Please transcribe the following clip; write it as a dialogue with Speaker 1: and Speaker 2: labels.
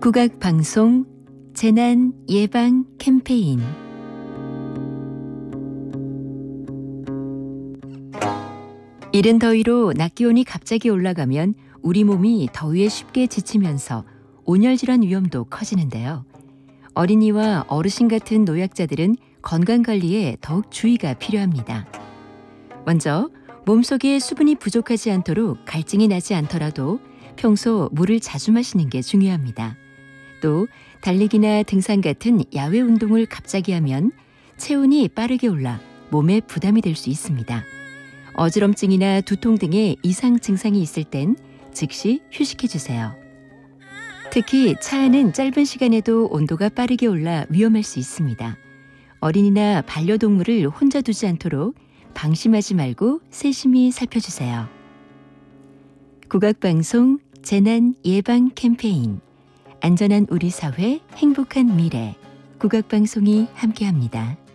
Speaker 1: 국악방송 재난 예방 캠페인. 이른 더위로 낮 기온이 갑자기 올라가면 우리 몸이 더위에 쉽게 지치면서 온열질환 위험도 커지는데요. 어린이와 어르신 같은 노약자들은 건강관리에 더욱 주의가 필요합니다. 먼저 몸속에 수분이 부족하지 않도록 갈증이 나지 않더라도 평소 물을 자주 마시는 게 중요합니다. 또 달리기나 등산 같은 야외 운동을 갑자기 하면 체온이 빠르게 올라 몸에 부담이 될 수 있습니다. 어지럼증이나 두통 등의 이상 증상이 있을 땐 즉시 휴식해 주세요. 특히 차 안은 짧은 시간에도 온도가 빠르게 올라 위험할 수 있습니다. 어린이나 반려동물을 혼자 두지 않도록 방심하지 말고 세심히 살펴주세요. 국악방송 재난 예방 캠페인. 안전한 우리 사회, 행복한 미래. 국악방송이 함께합니다.